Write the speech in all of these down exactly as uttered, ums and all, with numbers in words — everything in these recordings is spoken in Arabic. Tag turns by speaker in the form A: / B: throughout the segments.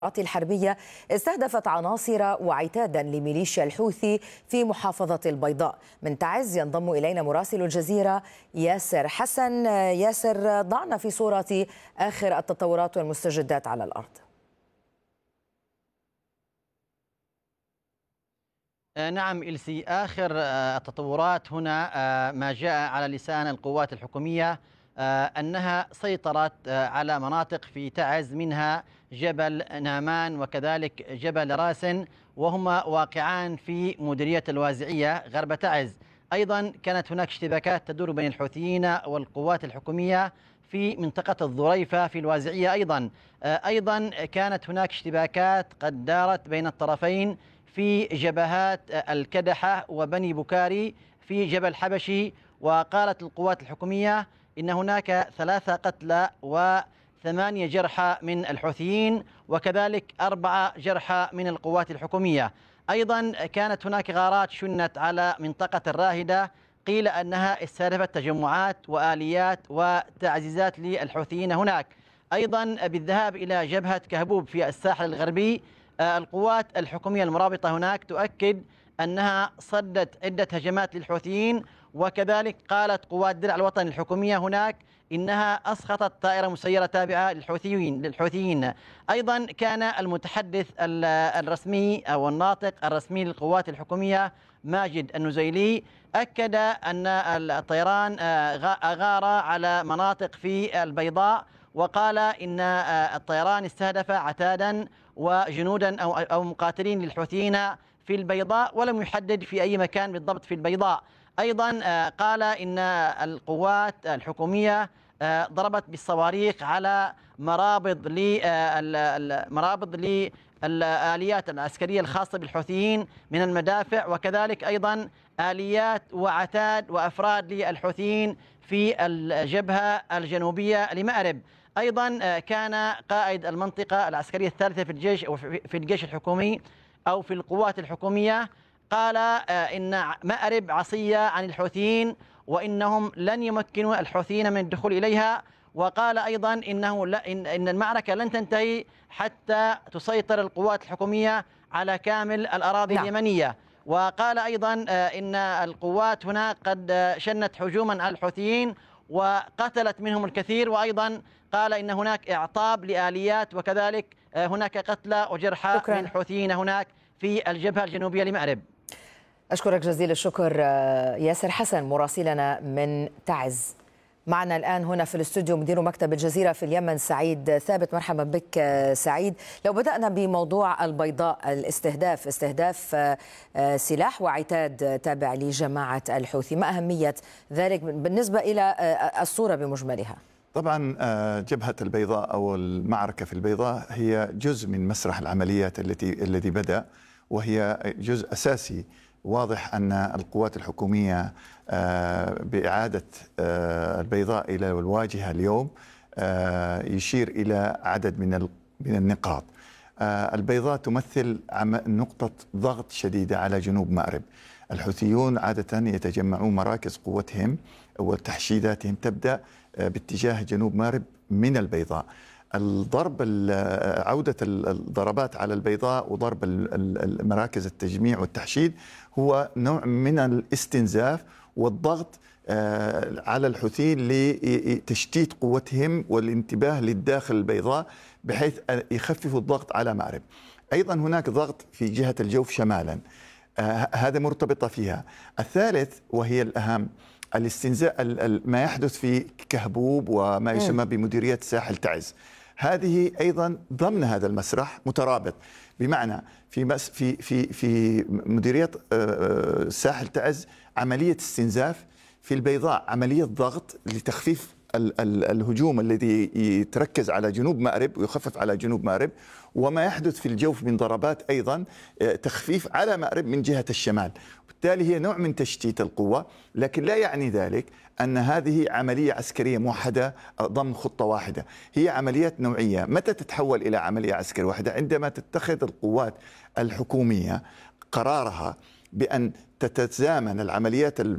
A: الحربية استهدفت عناصر وعتادا لميليشيا الحوثي في محافظة البيضاء. من تعز ينضم إلينا مراسل الجزيرة ياسر حسن. ياسر، ضعنا في صورة آخر التطورات والمستجدات على الأرض.
B: نعم إلسي، آخر التطورات هنا ما جاء على لسان القوات الحكومية أنها سيطرت على مناطق في تعز، منها جبل نامان وكذلك جبل راسن، وهما واقعان في مديرية الوازعية غرب تعز. أيضا كانت هناك اشتباكات تدور بين الحوثيين والقوات الحكومية في منطقة الظريفة في الوازعية. أيضا أيضا كانت هناك اشتباكات قد دارت بين الطرفين في جبهات الكدحة وبني بكاري في جبل حبشي. وقالت القوات الحكومية إن هناك ثلاثة قتلى وثمانية جرحى من الحوثيين، وكذلك أربعة جرحى من القوات الحكومية. أيضا كانت هناك غارات شنت على منطقة الراهدة، قيل أنها استهدفت تجمعات وآليات وتعزيزات للحوثيين هناك. أيضا بالذهاب إلى جبهة كهبوب في الساحل الغربي، القوات الحكومية المرابطة هناك تؤكد أنها صدت عدة هجمات للحوثيين، وكذلك قالت قوات درع الوطن الحكومية هناك إنها أسقطت طائرة مسيرة تابعة للحوثيين للحوثيين. أيضا كان المتحدث الرسمي أو الناطق الرسمي للقوات الحكومية ماجد النزيلي أكد أن الطيران أغار على مناطق في البيضاء، وقال إن الطيران استهدف عتادا وجنودا أو أو مقاتلين للحوثيين في البيضاء، ولم يحدد في أي مكان بالضبط في البيضاء. أيضا قال إن القوات الحكومية ضربت بالصواريخ على مرابض مرابض للآليات العسكرية الخاصة بالحوثيين من المدافع، وكذلك أيضا آليات وعتاد وأفراد للحوثيين في الجبهة الجنوبية لمأرب. أيضا كان قائد المنطقة العسكرية الثالثة في الجيش أو في الجيش الحكومي أو في القوات الحكومية قال إن مأرب عصية عن الحوثيين وإنهم لن يمكنوا الحوثيين من الدخول إليها. وقال أيضا إنه إن المعركة لن تنتهي حتى تسيطر القوات الحكومية على كامل الأراضي نعم. اليمنية. وقال أيضا إن القوات هنا قد شنت هجوما على الحوثيين وقتلت منهم الكثير، وأيضا قال إن هناك إعطاب لآليات وكذلك هناك قتلى وجرحى من الحوثيين هناك في الجبهة الجنوبية لمأرب.
A: أشكرك جزيل الشكر ياسر حسن مراسلنا من تعز. معنا الآن هنا في الاستوديو مدير مكتب الجزيرة في اليمن سعيد ثابت. مرحبا بك سعيد. لو بدأنا بموضوع البيضاء، الاستهداف استهداف سلاح وعتاد تابع لجماعة الحوثي، ما أهمية ذلك بالنسبة إلى الصورة بمجملها؟
C: طبعا جبهة البيضاء أو المعركة في البيضاء هي جزء من مسرح العمليات التي الذي بدأ، وهي جزء أساسي. واضح أن القوات الحكومية بإعادة البيضاء إلى الواجهة اليوم يشير إلى عدد من من النقاط. البيضاء تمثل نقطة ضغط شديدة على جنوب مأرب. الحوثيون عادة يتجمعون، مراكز قوتهم وتحشيداتهم تبدأ باتجاه جنوب مأرب من البيضاء. الضرب عودة الضربات على البيضاء وضرب مراكز التجميع والتحشيد هو نوع من الاستنزاف والضغط على الحوثيين لتشتيت قوتهم والانتباه للداخل البيضاء بحيث يخففوا الضغط على مأرب. أيضا هناك ضغط في جهة الجوف شمالا، هذا مرتبطة فيها. الثالث وهي الأهم، الاستنزاف ما يحدث في كهبوب وما يسمى بمديرية ساحل تعز، هذه أيضا ضمن هذا المسرح مترابط. بمعنى في مس في في في مديرية ساحل تعز عملية استنزاف، في البيضاء عملية ضغط لتخفيف ال ال الهجوم الذي يتركز على جنوب مأرب ويخفف على جنوب مأرب، وما يحدث في الجوف من ضربات أيضا تخفيف على مأرب من جهة الشمال. بالتالي هي نوع من تشتيت القوة، لكن لا يعني ذلك أن هذه عملية عسكرية موحدة ضمن خطة واحدة. هي عمليات نوعية. متى تتحول إلى عملية عسكرية واحدة؟ عندما تتخذ القوات الحكومية قرارها بأن تتزامن العمليات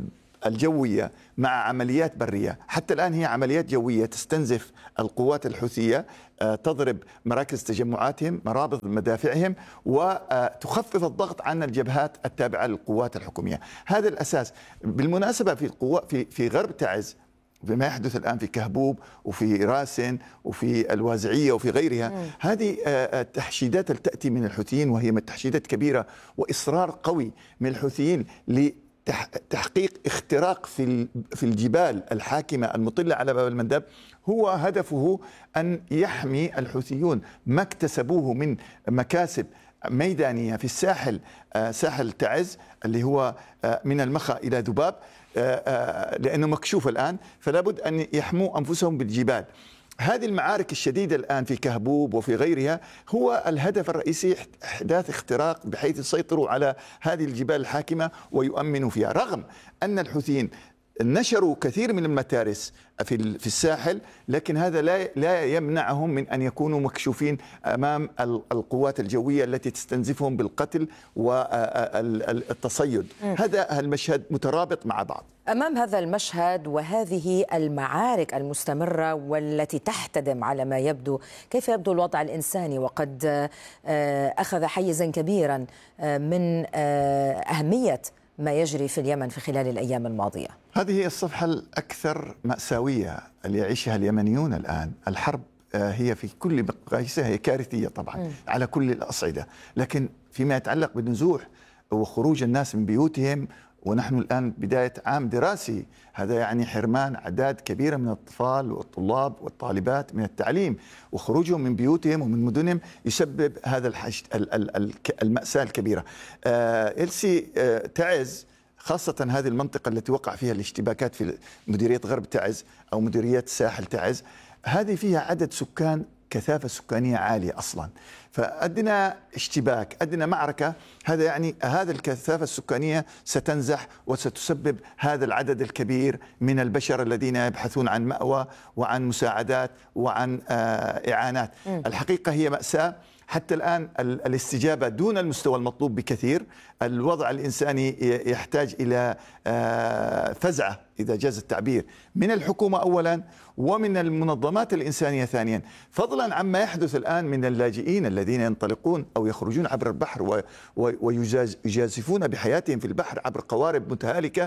C: الجوية مع عمليات برية. حتى الآن هي عمليات جوية تستنزف القوات الحوثية، تضرب مراكز تجمعاتهم، مرابط مدافعهم، وتخفف الضغط عن الجبهات التابعة للقوات الحكومية. هذا الأساس. بالمناسبة في القوات في في غرب تعز، بما يحدث الآن في كهبوب وفي راسن وفي الوازعية وفي غيرها، م. هذه التحشيدات التي تأتي من الحوثيين، وهي من تحشيدات كبيرة وإصرار قوي من الحوثيين لتحقيق اختراق في في الجبال الحاكمة المطلة على باب المندب. هو هدفه أن يحمي الحوثيون ما اكتسبوه من مكاسب ميدانية في الساحل، ساحل تعز اللي هو من المخا إلى ذباب، لأنه مكشوف الآن، فلا بد أن يحموا أنفسهم بالجبال. هذه المعارك الشديدة الآن في كهبوب وفي غيرها هو الهدف الرئيسي، إحداث اختراق بحيث يسيطروا على هذه الجبال الحاكمة ويؤمنوا فيها، رغم أن الحوثيين نشروا كثير من المتارس في في الساحل، لكن هذا لا لا يمنعهم من ان يكونوا مكشوفين امام القوات الجويه التي تستنزفهم بالقتل والتصيد. هذا المشهد مترابط مع بعض.
A: امام هذا المشهد وهذه المعارك المستمره والتي تحتدم على ما يبدو، كيف يبدو الوضع الانساني وقد اخذ حيزا كبيرا من اهميه ما يجري في اليمن في خلال الأيام الماضية؟
C: هذه هي الصفحة الأكثر مأساوية اللي يعيشها اليمنيون الآن. الحرب هي في كل مقاييسها هي كارثية طبعا م. على كل الأصعدة، لكن فيما يتعلق بالنزوح وخروج الناس من بيوتهم، ونحن الآن بداية عام دراسي، هذا يعني حرمان أعداد كبيرة من الأطفال والطلاب والطالبات من التعليم، وخروجهم من بيوتهم ومن مدنهم يسبب هذا الحشد المأساة الكبيرة. إلسي تعز، خاصة هذه المنطقة التي وقع فيها الاشتباكات في مديرية غرب تعز أو مديرية ساحل تعز، هذه فيها عدد سكان، كثافة سكانية عالية أصلا، فأدنى اشتباك، أدنى معركة، هذا يعني هذا الكثافة السكانية ستنزح وستسبب هذا العدد الكبير من البشر الذين يبحثون عن مأوى وعن مساعدات وعن إعانات. م. الحقيقة هي مأساة. حتى الآن الاستجابة دون المستوى المطلوب بكثير. الوضع الإنساني يحتاج إلى فزعة إذا جاز التعبير من الحكومة أولا ومن المنظمات الإنسانية ثانيا، فضلا عما يحدث الآن من اللاجئين الذين ينطلقون أو يخرجون عبر البحر ويجازفون بحياتهم في البحر عبر قوارب متهالكة،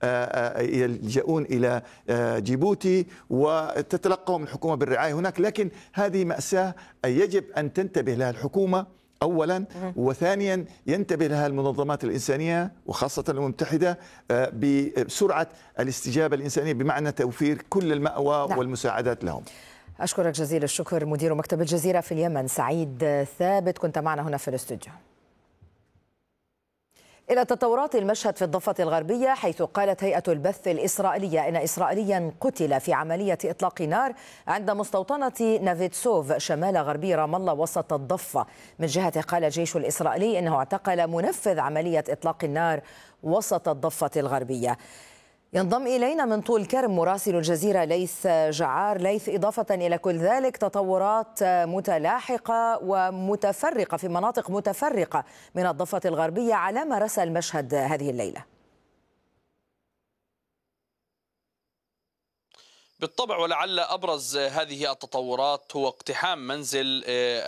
C: يلجؤون إلى جيبوتي وتتلقاهم الحكومة بالرعاية هناك. لكن هذه مأساة يجب أن تنتبه لها الحكومة أولا، وثانيا ينتبه لها المنظمات الإنسانية وخاصة الأمم المتحدة بسرعة الاستجابة الإنسانية بمعنى توفير كل المأوى نعم. والمساعدات لهم.
A: أشكرك جزيل الشكر مدير مكتب الجزيرة في اليمن سعيد ثابت، كنت معنا هنا في الاستوديو. إلى تطورات المشهد في الضفة الغربية، حيث قالت هيئة البث الإسرائيلية إن إسرائيليا قتل في عملية إطلاق نار عند مستوطنة نافيتسوف شمال غربي رام الله وسط الضفة. من جهته قال الجيش الإسرائيلي إنه اعتقل منفذ عملية إطلاق النار وسط الضفة الغربية. ينضم إلينا من طول كرم مراسل الجزيرة ليث جعار. ليث، إضافة إلى كل ذلك تطورات متلاحقة ومتفرقة في مناطق متفرقة من الضفة الغربية، على ما رسى المشهد هذه الليلة؟
D: بالطبع، ولعل أبرز هذه التطورات هو اقتحام منزل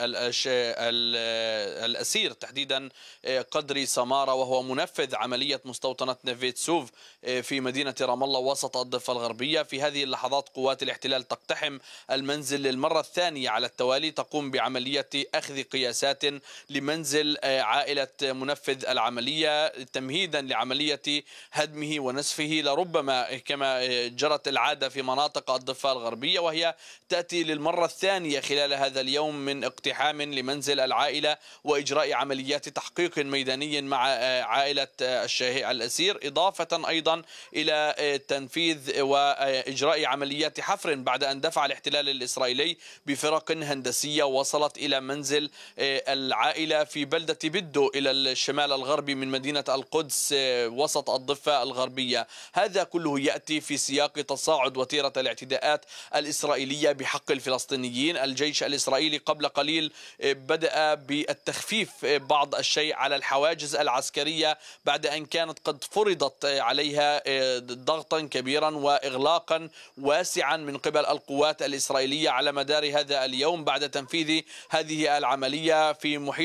D: الأسير تحديدا قدري سمارة، وهو منفذ عملية مستوطنة نافيتسوف في مدينة رام الله وسط الضفة الغربية. في هذه اللحظات قوات الاحتلال تقتحم المنزل للمرة الثانية على التوالي، تقوم بعملية أخذ قياسات لمنزل عائلة منفذ العملية تمهيدا لعملية هدمه ونسفه، لربما كما جرت العادة في مناطق الضفة الغربية، وهي تأتي للمرة الثانية خلال هذا اليوم من اقتحام لمنزل العائلة وإجراء عمليات تحقيق ميداني مع عائلة الأسير، إضافة أيضا إلى تنفيذ وإجراء عمليات حفر بعد أن دفع الاحتلال الإسرائيلي بفرق هندسية وصلت إلى منزل العائلة في بلدة بدو إلى الشمال الغربي من مدينة القدس وسط الضفة الغربية. هذا كله يأتي في سياق تصاعد وتيرة والاعتداءات الإسرائيلية بحق الفلسطينيين. الجيش الإسرائيلي قبل قليل بدأ بالتخفيف بعض الشيء على الحواجز العسكرية بعد أن كانت قد فرضت عليها ضغطا كبيرا وإغلاقا واسعا من قبل القوات الإسرائيلية على مدار هذا اليوم بعد تنفيذ هذه العملية في محيط